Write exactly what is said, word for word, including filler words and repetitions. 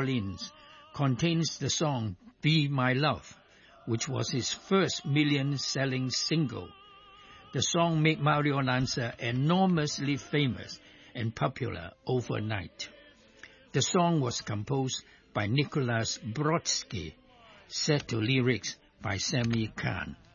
Orleans, contains the song Be My Love, which was his first million-selling single. The song made Mario Lanza enormously famous and popular overnight. The song was composed by Nicholas Brodsky, set to lyrics by Sammy Cahn.